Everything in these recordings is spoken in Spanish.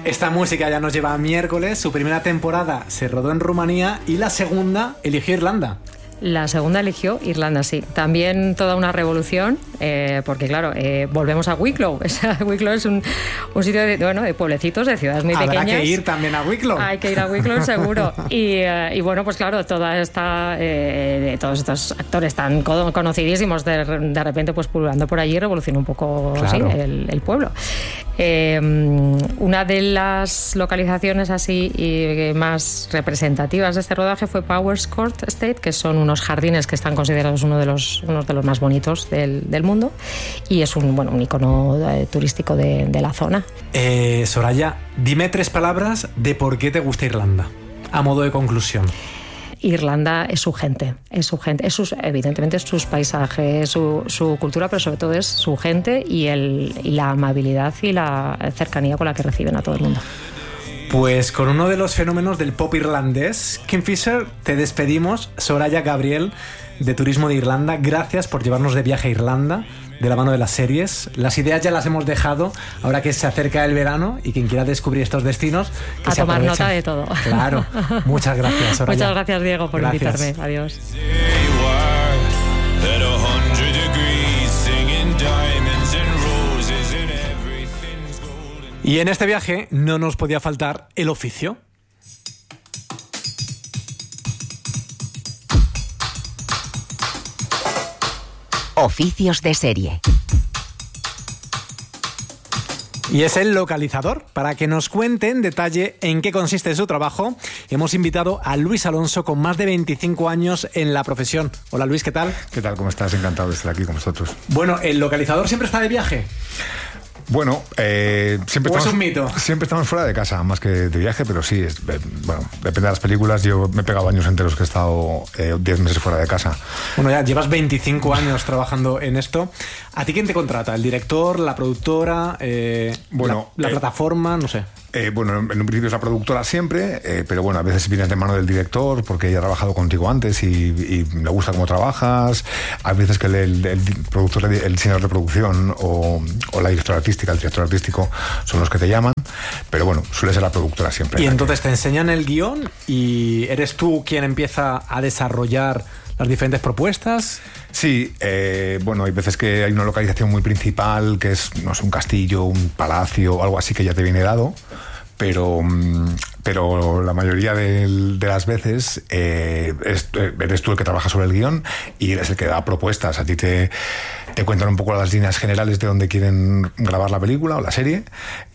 Esta música ya nos lleva a miércoles. Su primera temporada se rodó en Rumanía y la segunda eligió Irlanda. La segunda eligió Irlanda, sí. También toda una revolución, porque claro, volvemos a Wicklow. Wicklow es un sitio de pueblecitos, de ciudades muy pequeñas. Habrá que ir también a Wicklow. Hay que ir a Wicklow, seguro. Y bueno, pues claro, todos estos actores tan conocidísimos, de repente pues pululando por allí, revolucionó un poco, claro, sí, el pueblo. Una de las localizaciones así y más representativas de este rodaje fue Powers Court Estate, que son unos jardines que están considerados unos de los más bonitos del mundo, y es un icono turístico de la zona. Soraya, dime 3 palabras de por qué te gusta Irlanda, a modo de conclusión. Irlanda es su gente, evidentemente es sus paisajes, su cultura, pero sobre todo es su gente y la amabilidad y la cercanía con la que reciben a todo el mundo. Pues con uno de los fenómenos del pop irlandés, Kingfisher, te despedimos. Soraya Gabriel, de Turismo de Irlanda, gracias por llevarnos de viaje a Irlanda, de la mano de las series. Las ideas ya las hemos dejado, ahora que se acerca el verano, y quien quiera descubrir estos destinos, que a se tomar aprovechen. nota de todo. Claro, muchas gracias, Soraya. Muchas gracias, Diego, por invitarme. Adiós. Y en este viaje no nos podía faltar el oficio. Oficios de serie. Y es el localizador. Para que nos cuente en detalle en qué consiste su trabajo, hemos invitado a Luis Alonso, con más de 25 años en la profesión. Hola Luis, ¿qué tal? ¿Qué tal? ¿Cómo estás? Encantado de estar aquí con vosotros. Bueno, ¿el localizador siempre está de viaje? Bueno, siempre ¿O es un mito? Siempre estamos fuera de casa, más que de viaje, pero sí, depende de las películas. Yo me he pegado años enteros que he estado 10 meses fuera de casa. Bueno, ya llevas 25 años trabajando en esto. ¿A ti quién te contrata? ¿El director, la productora, la plataforma? No sé. Bueno, en un principio es la productora siempre, pero bueno, a veces vienes de mano del director porque ella ha trabajado contigo antes y le gusta cómo trabajas. A veces que el productor, el diseñador de producción o la directora artística, el director artístico son los que te llaman, pero bueno, suele ser la productora siempre. Y entonces te enseñan el guión y eres tú quien empieza a desarrollar las diferentes propuestas. Sí, bueno, hay veces que hay una localización muy principal, que es, no sé, un castillo, un palacio, algo así que ya te viene dado, pero la mayoría de las veces eres tú el que trabaja sobre el guión y eres el que da propuestas. A ti te cuentan un poco las líneas generales de dónde quieren grabar la película o la serie,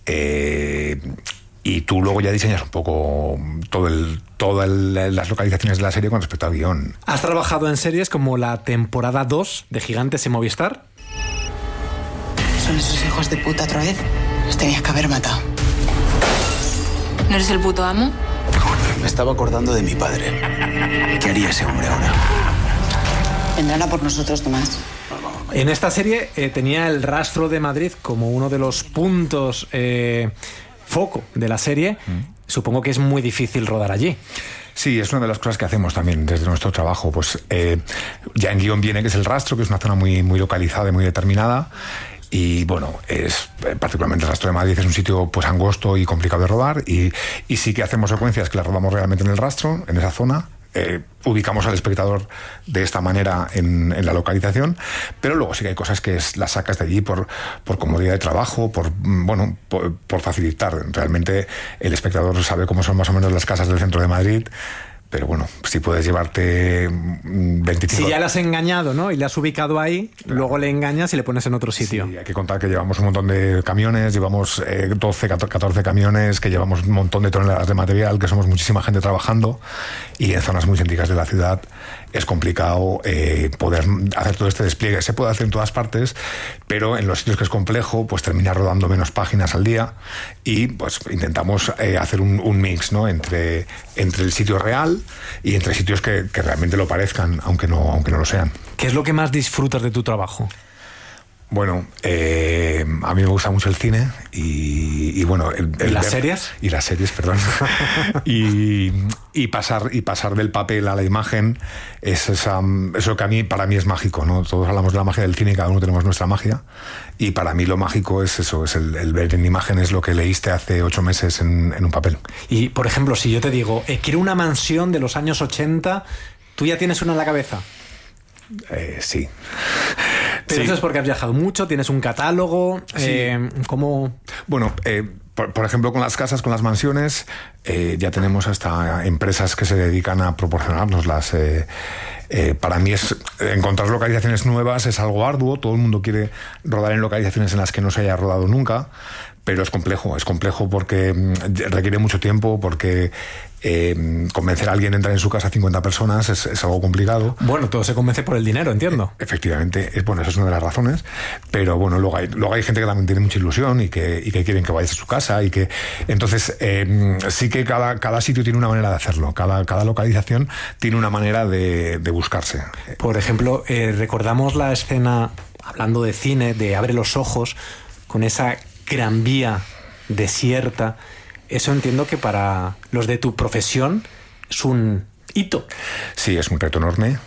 y tú luego ya diseñas un poco todas las localizaciones de la serie con respecto al guión. ¿Has trabajado en series como la temporada 2 de Gigantes en Movistar? ¿Son esos hijos de puta otra vez? Los tenías que haber matado. ¿No eres el puto amo? Me estaba acordando de mi padre. ¿Qué haría ese hombre ahora? Vendrán a por nosotros, Tomás. En esta serie tenía el Rastro de Madrid como uno de los puntos foco de la serie. Supongo que es muy difícil rodar allí. Sí, es una de las cosas que hacemos también desde nuestro trabajo. Pues ya en guión viene que es el Rastro, que es una zona muy, muy localizada y muy determinada. Y bueno, es particularmente el Rastro de Madrid es un sitio pues angosto y complicado de rodar, y sí que hacemos secuencias que las rodamos realmente en el Rastro, en esa zona. Ubicamos al espectador de esta manera en la localización, pero luego sí que hay cosas que las sacas de allí por comodidad de trabajo, por facilitar. Realmente el espectador sabe cómo son más o menos las casas del centro de Madrid, pero bueno, si puedes llevarte 25... Si ya le has engañado, ¿no? Y le has ubicado ahí, claro, luego le engañas y le pones en otro sitio. Sí, hay que contar que llevamos un montón de camiones, llevamos 12, 14 camiones, que llevamos un montón de toneladas de material, que somos muchísima gente trabajando, y en zonas muy céntricas de la ciudad es complicado poder hacer todo este despliegue. Se puede hacer en todas partes, pero en los sitios que es complejo, pues termina rodando menos páginas al día, y pues intentamos hacer un mix, ¿no? entre el sitio real y entre sitios que realmente lo parezcan, aunque no lo sean. ¿Qué es lo que más disfrutas de tu trabajo? Bueno, a mí me gusta mucho el cine y bueno... ¿Y las series? Y las series, perdón. y pasar del papel a la imagen es eso que para mí es mágico, ¿no? Todos hablamos de la magia del cine y cada uno tenemos nuestra magia. Y para mí lo mágico es eso, es el ver en imágenes lo que leíste hace 8 meses en un papel. Y, por ejemplo, si yo te digo, quiero una mansión de los años 80, ¿tú ya tienes una en la cabeza? Sí. Pero eso es porque has viajado mucho, tienes un catálogo. Sí. ¿Cómo? Bueno, por ejemplo, con las casas, con las mansiones, ya tenemos hasta empresas que se dedican a proporcionárnoslas. Para mí encontrar localizaciones nuevas es algo arduo. Todo el mundo quiere rodar en localizaciones en las que no se haya rodado nunca. Pero es complejo porque requiere mucho tiempo, porque convencer a alguien de entrar en su casa a 50 personas es algo complicado. Bueno, todo se convence por el dinero, entiendo. Efectivamente, esa es una de las razones, pero bueno, luego hay gente que también tiene mucha ilusión y que quieren que vayas a su casa y que... Entonces, sí que cada sitio tiene una manera de hacerlo, cada localización tiene una manera de buscarse. Por ejemplo, recordamos la escena, hablando de cine, de Abre los ojos, con esa Gran Vía desierta. Eso entiendo que para los de tu profesión es un hito. Sí, es un reto enorme.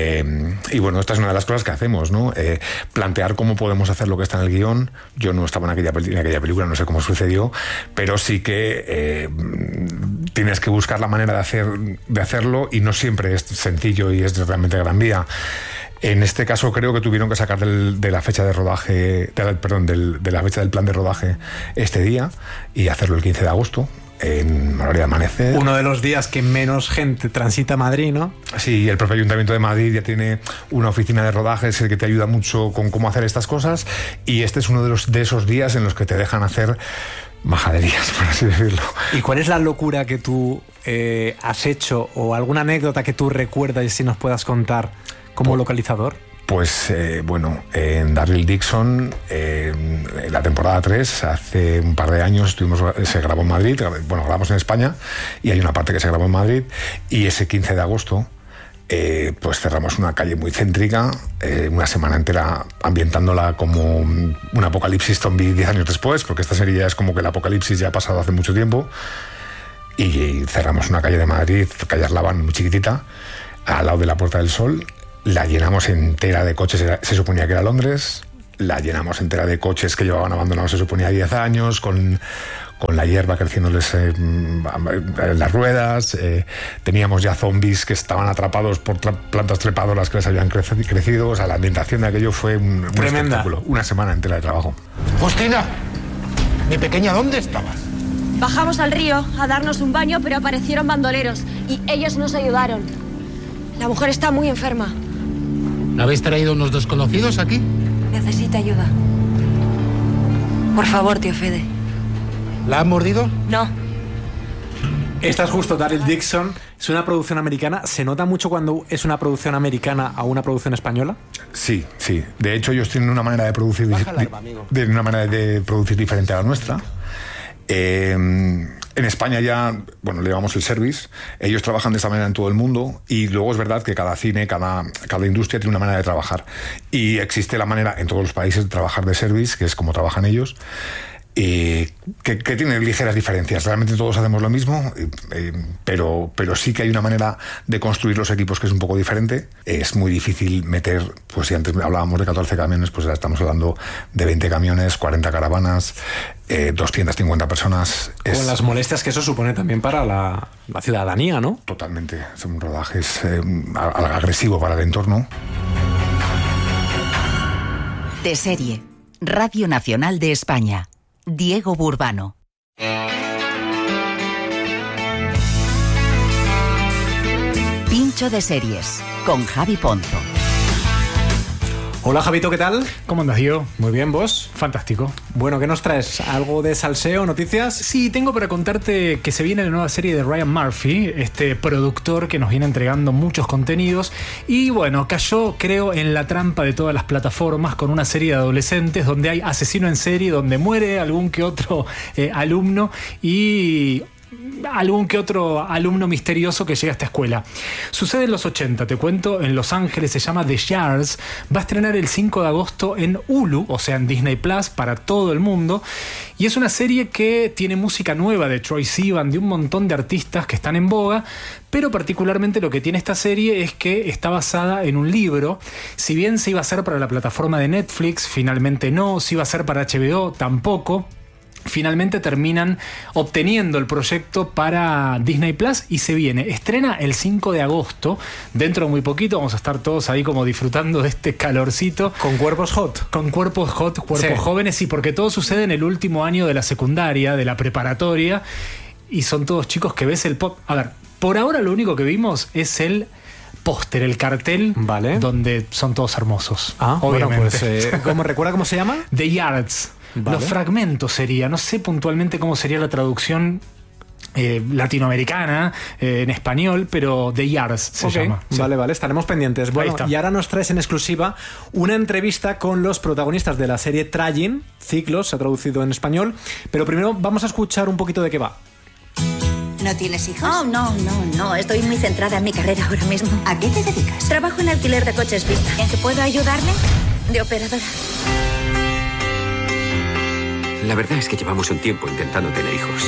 Y bueno, esta es una de las cosas que hacemos, ¿no? Plantear cómo podemos hacer lo que está en el guión. Yo no estaba en aquella película, no sé cómo sucedió, pero sí que tienes que buscar la manera de hacerlo, y no siempre es sencillo y es realmente Gran Vía. En este caso creo que tuvieron que sacar de la fecha de rodaje, de la fecha del plan de rodaje este día y hacerlo el 15 de agosto. En horario de amanecer. Uno de los días que menos gente transita Madrid, ¿no? Sí, el propio Ayuntamiento de Madrid ya tiene una oficina de rodajes que te ayuda mucho con cómo hacer estas cosas, y este es uno de esos días en los que te dejan hacer majaderías, por así decirlo. ¿Y cuál es la locura que tú has hecho, o alguna anécdota que tú recuerdas y si nos puedas contar como localizador? Pues bueno, en Daryl Dixon, en la temporada 3, hace un par de años se grabó en Madrid. Bueno, grabamos en España y hay una parte que se grabó en Madrid, y ese 15 de agosto pues cerramos una calle muy céntrica, una semana entera ambientándola como un apocalipsis zombie 10 años después, porque esta serie ya es como que el apocalipsis ya ha pasado hace mucho tiempo, y cerramos una calle de Madrid, calle Arlabán, muy chiquitita, al lado de la Puerta del Sol. La llenamos entera de coches, se suponía que era Londres, la llenamos entera de coches que llevaban abandonados, se suponía 10 años, con la hierba creciéndoles en las ruedas. Teníamos ya zombies que estaban atrapados por plantas trepadoras que les habían crecido. O sea, la ambientación de aquello fue un espectáculo. Una semana entera de trabajo. Justina, mi pequeña, ¿dónde estabas? Bajamos al río a darnos un baño, pero aparecieron bandoleros y ellos nos ayudaron. La mujer está muy enferma. ¿La habéis traído unos desconocidos aquí? Necesita ayuda. Por favor, tío Fede. ¿La han mordido? No. Esta es justo Daryl Dixon. Es una producción americana. ¿Se nota mucho cuando es una producción americana a una producción española? Sí. De hecho, ellos tienen una manera de producir diferente a la nuestra. En España ya, bueno, le llamamos el service. Ellos trabajan de esta manera en todo el mundo, y luego es verdad que cada cine, cada industria tiene una manera de trabajar, y existe la manera en todos los países de trabajar de service, que es como trabajan ellos, que tiene ligeras diferencias. Realmente todos hacemos lo mismo, pero sí que hay una manera de construir los equipos que es un poco diferente. Es muy difícil meter, pues si antes hablábamos de 14 camiones, pues ya estamos hablando de 20 camiones, 40 caravanas, 250 personas. Con las molestias que eso supone también para la ciudadanía, ¿no? Totalmente. Es un rodaje agresivo para el entorno. De serie. Radio Nacional de España. Diego Burbano. Pincho de series con Javi Ponzo. Hola Javito, ¿qué tal? ¿Cómo andas, Diego? Muy bien, ¿vos? Fantástico. Bueno, ¿qué nos traes? ¿Algo de salseo, noticias? Sí, tengo para contarte que se viene la nueva serie de Ryan Murphy, este productor que nos viene entregando muchos contenidos, y bueno, cayó, creo, en la trampa de todas las plataformas con una serie de adolescentes donde hay asesino en serie, donde muere algún que otro alumno, y algún que otro alumno misterioso que llega a esta escuela. Sucede en los 80, te cuento, en Los Ángeles, se llama The Yards, va a estrenar el 5 de agosto en Hulu, o sea, en Disney Plus, para todo el mundo, y es una serie que tiene música nueva de Troye Sivan, de un montón de artistas que están en boga, pero particularmente lo que tiene esta serie es que está basada en un libro. Si bien se iba a hacer para la plataforma de Netflix, finalmente no, se iba a hacer para HBO, tampoco. Finalmente terminan obteniendo el proyecto para Disney Plus y se viene. Estrena el 5 de agosto. Dentro de muy poquito vamos a estar todos ahí como disfrutando de este calorcito. Con cuerpos hot. Con cuerpos hot, cuerpos jóvenes, sí, porque todo sucede en el último año de la secundaria, de la preparatoria. Y son todos chicos que ves el pop. A ver, por ahora lo único que vimos es el póster, el cartel, vale, donde son todos hermosos. Obviamente. Bueno, pues, ¿recuerda cómo se llama? The Yards. Vale. Los fragmentos sería, no sé puntualmente cómo sería la traducción latinoamericana en español, pero The Yards se llama. Sí. Vale, estaremos pendientes. Bueno, y ahora nos traes en exclusiva una entrevista con los protagonistas de la serie Trying, Ciclos, se ha traducido en español, pero primero vamos a escuchar un poquito de qué va. ¿No tienes hijos? Oh, no. Estoy muy centrada en mi carrera ahora mismo. ¿A qué te dedicas? Trabajo en alquiler de coches Vista. ¿En qué puedo ayudarle? De operadora. La verdad es que llevamos un tiempo intentando tener hijos.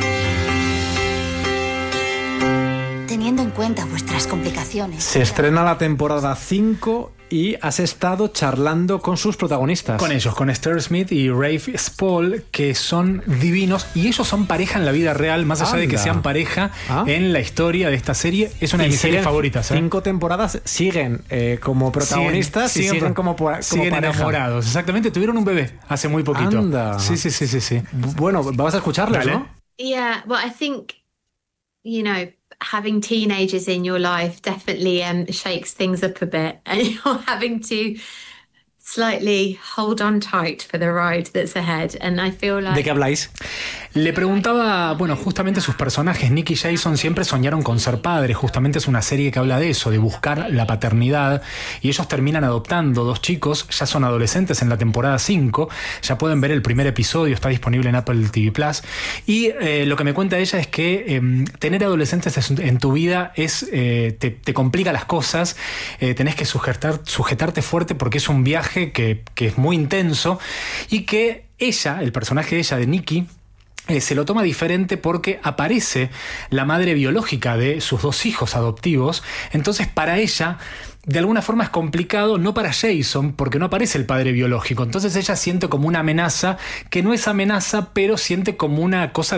Teniendo en cuenta vuestras complicaciones. Se estrena la temporada 5 y has estado charlando con sus protagonistas. Con ellos, con Esther Smith y Rafe Spall, que son divinos, y ellos son pareja en la vida real, más allá de que sean pareja en la historia de esta serie. Es una de mis series favoritas. 5 temporadas, siguen como protagonistas y siguen como siguen pareja. Enamorados. Exactamente, tuvieron un bebé hace muy poquito. Anda. Sí. Bueno, vamos a escucharles, ¿no? Yeah, well, I think, having teenagers in your life definitely shakes things up a bit, and you're having to slightly hold on tight for the ride that's ahead. And I feel like... ¿De qué habláis? Le preguntaba, justamente sus personajes, Nick y Jason, siempre soñaron con ser padres. Justamente es una serie que habla de eso, de buscar la paternidad. Y ellos terminan adoptando 2 chicos, ya son adolescentes en la temporada 5. Ya pueden ver el primer episodio, está disponible en Apple TV Plus. Y lo que me cuenta ella es que tener adolescentes en tu vida te complica las cosas. Tenés que sujetarte fuerte porque es un viaje que es muy intenso. Y que ella, el personaje de ella, de Nikki, se lo toma diferente porque aparece la madre biológica de sus 2 hijos adoptivos. Entonces para ella de alguna forma es complicado, no para Jason, porque no aparece el padre biológico. Entonces ella siente como una amenaza, que no es amenaza, pero siente como una cosa